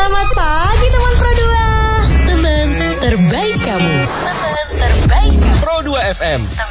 Selamat pagi teman Pro 2. Teman terbaik kamu. Teman terbaik kamu. Pro 2 FM.